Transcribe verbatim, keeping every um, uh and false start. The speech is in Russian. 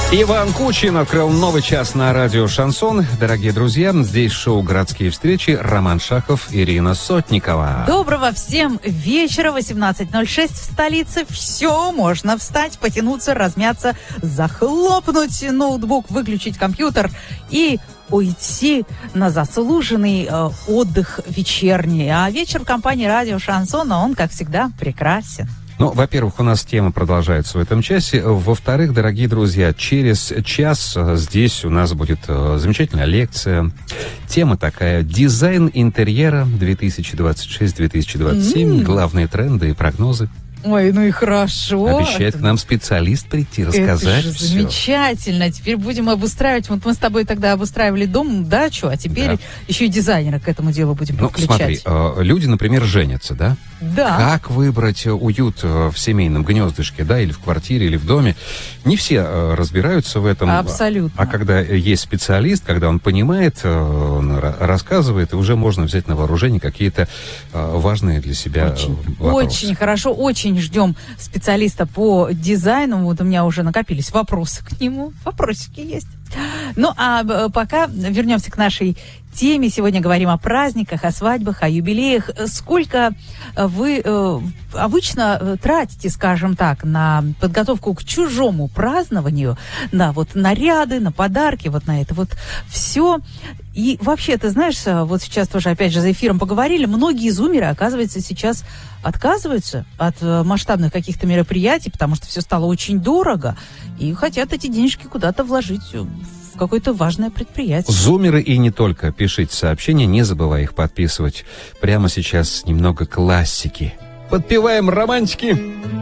Иван Кучин открыл новый час на радио «Шансон». Дорогие друзья, здесь шоу «Городские встречи». Роман Шахов, Ирина Сотникова. Доброго всем вечера. восемнадцать ноль шесть в столице. Все, можно встать, потянуться, размяться, захлопнуть ноутбук, выключить компьютер и уйти на заслуженный э, отдых вечерний. А вечер в компании радио «Шансон», он, как всегда, прекрасен. Ну, во-первых, у нас тема продолжается в этом часе. Во-вторых, дорогие друзья, через час здесь у нас будет замечательная лекция. Тема такая: дизайн интерьера две тысячи двадцать шесть - две тысячи двадцать семь. Mm. Главные тренды и прогнозы. Ой, ну и хорошо. Обещает к нам специалист прийти, рассказать. Это же все. Замечательно. Теперь будем обустраивать. Вот мы с тобой тогда обустраивали дом, дачу, а теперь да. еще и дизайнера к этому делу будем ну, подключать. Смотри, люди, например, женятся, да? Да. Как выбрать уют в семейном гнездышке, да, или в квартире, или в доме? Не все разбираются в этом. Абсолютно. А когда есть специалист, когда он понимает, он рассказывает, и уже можно взять на вооружение какие-то важные для себя очень, вопросы. Очень хорошо, очень ждем специалиста по дизайну. Вот у меня уже накопились вопросы к нему. Вопросики есть. Ну, а пока вернемся к нашей теме. Сегодня говорим о праздниках, о свадьбах, о юбилеях. Сколько вы э, обычно тратите, скажем так, на подготовку к чужому празднованию, на вот наряды, на подарки, вот на это вот все. И вообще, ты знаешь, вот сейчас тоже, опять же, за эфиром поговорили, многие зумеры, оказывается, сейчас отказываются от масштабных каких-то мероприятий, потому что все стало очень дорого, и хотят эти денежки куда-то вложить в какое-то важное предприятие. Зумеры и не только. Пишите сообщения, не забывай их подписывать. Прямо сейчас немного классики. Подпеваем романтики.